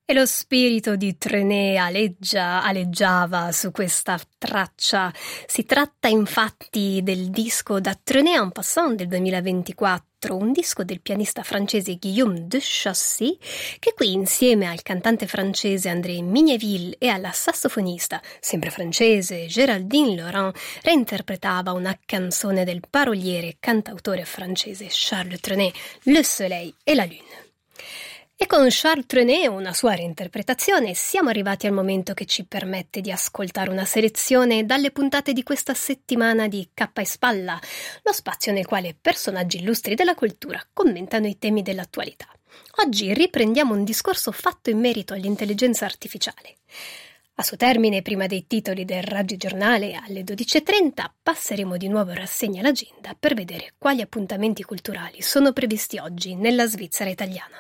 E lo spirito di Trenet aleggiava su questa traccia. Si tratta infatti del disco Da Trenet en passant del 2024, un disco del pianista francese Guillaume Dechassy, che qui insieme al cantante francese André Migneville e alla sassofonista, sempre francese, Géraldine Laurent, reinterpretava una canzone del paroliere e cantautore francese Charles Trenet, Le Soleil et la Lune. E con Charles Trenet e una sua reinterpretazione siamo arrivati al momento che ci permette di ascoltare una selezione dalle puntate di questa settimana di Cappa e Spalla, lo spazio nel quale personaggi illustri della cultura commentano i temi dell'attualità. Oggi riprendiamo un discorso fatto in merito all'intelligenza artificiale. A suo termine, prima dei titoli del Raggi Giornale alle 12.30, passeremo di nuovo in rassegna l'agenda per vedere quali appuntamenti culturali sono previsti oggi nella Svizzera italiana.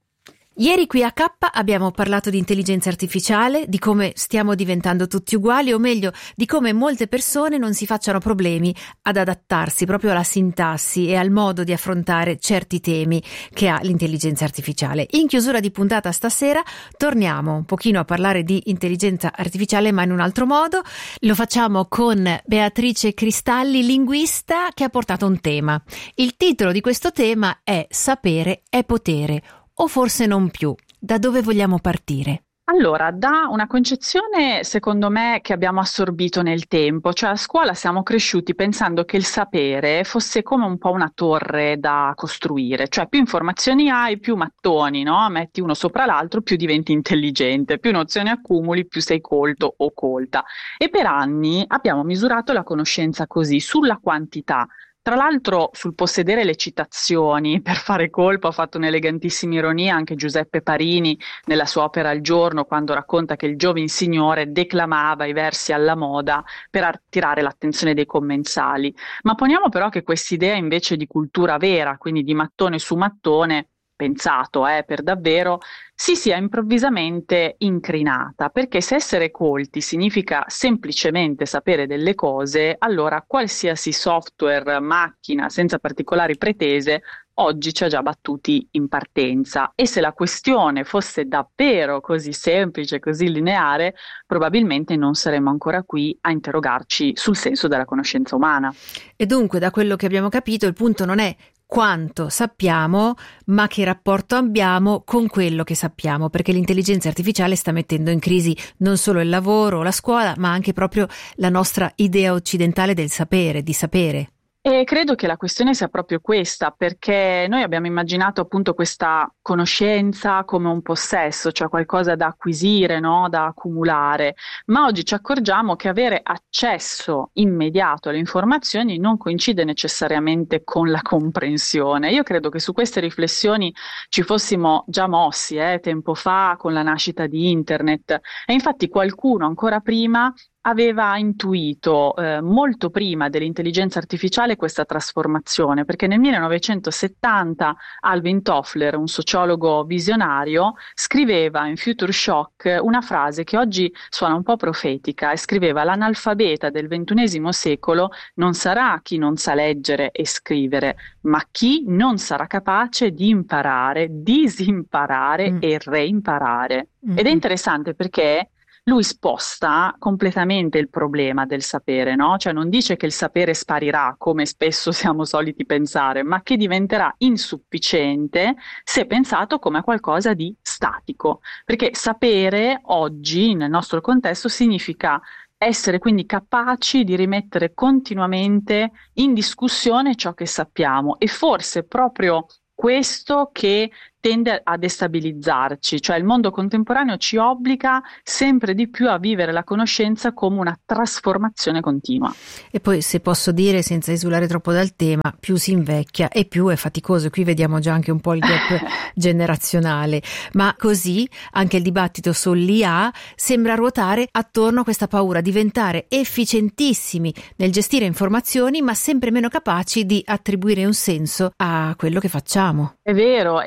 Ieri qui a K abbiamo parlato di intelligenza artificiale, di come stiamo diventando tutti uguali, o meglio, di come molte persone non si facciano problemi ad adattarsi proprio alla sintassi e al modo di affrontare certi temi che ha l'intelligenza artificiale. In chiusura di puntata stasera torniamo un pochino a parlare di intelligenza artificiale, ma in un altro modo. Lo facciamo con Beatrice Cristalli, linguista, che ha portato un tema. Il titolo di questo tema è Sapere è potere. O forse non più. Da dove vogliamo partire? Allora, da una concezione, secondo me, che abbiamo assorbito nel tempo, cioè a scuola siamo cresciuti pensando che il sapere fosse come un po' una torre da costruire, cioè più informazioni hai, più mattoni, no? Metti uno sopra l'altro, più diventi intelligente, più nozioni accumuli, più sei colto o colta. E per anni abbiamo misurato la conoscenza così, sulla quantità. Tra l'altro sul possedere le citazioni per fare colpo ha fatto un'elegantissima ironia anche Giuseppe Parini nella sua opera Il giorno, quando racconta che il giovin signore declamava i versi alla moda per attirare l'attenzione dei commensali. Ma poniamo però che quest'idea invece di cultura vera, quindi di mattone su mattone, pensato per davvero, si sia improvvisamente incrinata, perché se essere colti significa semplicemente sapere delle cose, allora qualsiasi software, macchina, senza particolari pretese, oggi ci ha già battuti in partenza. E se la questione fosse davvero così semplice, così lineare, probabilmente non saremmo ancora qui a interrogarci sul senso della conoscenza umana. E dunque, da quello che abbiamo capito, il punto non è quanto sappiamo, ma che rapporto abbiamo con quello che sappiamo, perché l'intelligenza artificiale sta mettendo in crisi non solo il lavoro, la scuola, ma anche proprio la nostra idea occidentale del sapere, di sapere. E credo che la questione sia proprio questa, perché noi abbiamo immaginato appunto questa conoscenza come un possesso, cioè qualcosa da acquisire, no? Da accumulare, ma oggi ci accorgiamo che avere accesso immediato alle informazioni non coincide necessariamente con la comprensione. Io credo che su queste riflessioni ci fossimo già mossi tempo fa con la nascita di Internet, e infatti qualcuno ancora prima aveva intuito molto prima dell'intelligenza artificiale questa trasformazione, perché nel 1970 Alvin Toffler, un sociologo visionario, scriveva in Future Shock una frase che oggi suona un po' profetica, e scriveva: l'analfabeta del XXI secolo non sarà chi non sa leggere e scrivere, ma chi non sarà capace di imparare, disimparare e reimparare. Ed è interessante perché lui sposta completamente il problema del sapere, no? Cioè non dice che il sapere sparirà, come spesso siamo soliti pensare, ma che diventerà insufficiente se pensato come qualcosa di statico. Perché sapere oggi, nel nostro contesto, significa essere quindi capaci di rimettere continuamente in discussione ciò che sappiamo, e forse proprio questo che tende a destabilizzarci, cioè il mondo contemporaneo ci obbliga sempre di più a vivere la conoscenza come una trasformazione continua. E poi, se posso dire, senza esulare troppo dal tema, più si invecchia e più è faticoso. Qui vediamo già anche un po' il gap generazionale, ma così anche il dibattito sull'IA sembra ruotare attorno a questa paura di diventare efficientissimi nel gestire informazioni, ma sempre meno capaci di attribuire un senso a quello che facciamo. È vero, ed è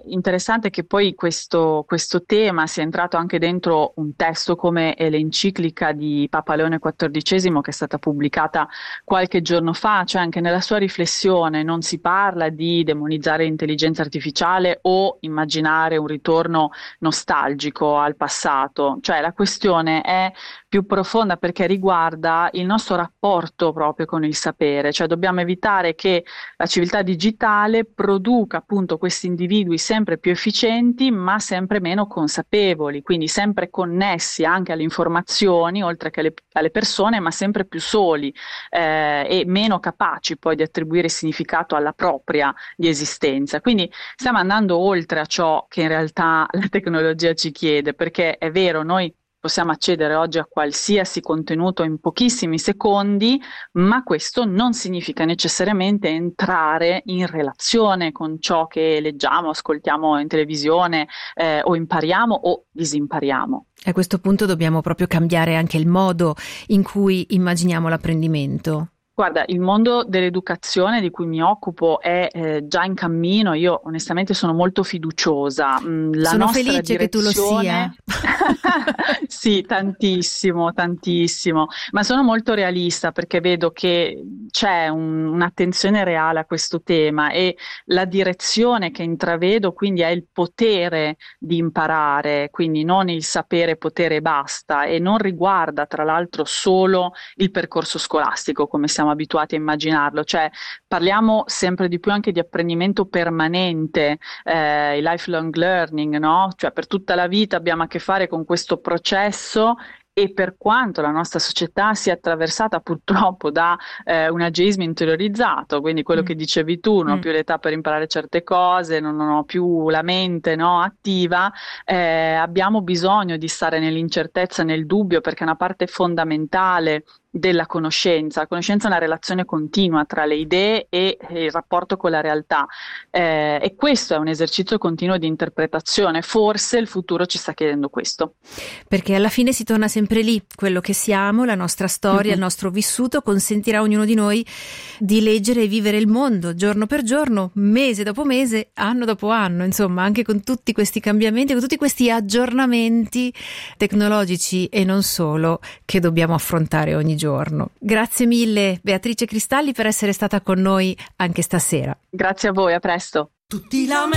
interessante che poi questo tema sia entrato anche dentro un testo come l'enciclica di Papa Leone XIV, che è stata pubblicata qualche giorno fa, cioè anche nella sua riflessione non si parla di demonizzare l'intelligenza artificiale o immaginare un ritorno nostalgico al passato, cioè la questione è più profonda perché riguarda il nostro rapporto proprio con il sapere, cioè dobbiamo evitare che la civiltà digitale produca appunto questi individui sempre più efficienti ma sempre meno consapevoli, quindi sempre connessi anche alle informazioni oltre che alle persone, ma sempre più soli e meno capaci poi di attribuire significato alla propria di esistenza. Quindi stiamo andando oltre a ciò che in realtà la tecnologia ci chiede, perché è vero, noi possiamo accedere oggi a qualsiasi contenuto in pochissimi secondi, ma questo non significa necessariamente entrare in relazione con ciò che leggiamo, ascoltiamo in televisione o impariamo o disimpariamo. A questo punto dobbiamo proprio cambiare anche il modo in cui immaginiamo l'apprendimento. Guarda, il mondo dell'educazione di cui mi occupo è già in cammino, io onestamente sono molto fiduciosa. Sono felice che tu lo sia. Sì, tantissimo, ma sono molto realista perché vedo che c'è un'attenzione reale a questo tema e la direzione che intravedo quindi è il potere di imparare, quindi non il sapere, potere e basta, e non riguarda tra l'altro solo il percorso scolastico come siamo abituati a immaginarlo, cioè parliamo sempre di più anche di apprendimento permanente, il lifelong learning, no? Cioè per tutta la vita abbiamo a che fare con questo processo. E per quanto la nostra società sia attraversata purtroppo da un ageismo interiorizzato, quindi quello che dicevi tu, non ho più l'età per imparare certe cose, non ho più la mente, no, attiva, abbiamo bisogno di stare nell'incertezza, nel dubbio, perché è una parte fondamentale della conoscenza. La conoscenza è una relazione continua tra le idee e il rapporto con la realtà, e questo è un esercizio continuo di interpretazione. Forse il futuro ci sta chiedendo questo. Perché alla fine si torna sempre lì, quello che siamo, la nostra storia, il nostro vissuto consentirà a ognuno di noi di leggere e vivere il mondo giorno per giorno, mese dopo mese, anno dopo anno, insomma, anche con tutti questi cambiamenti, con tutti questi aggiornamenti tecnologici e non solo che dobbiamo affrontare ogni giorno. Grazie mille Beatrice Cristalli per essere stata con noi anche stasera. Grazie a voi, a presto.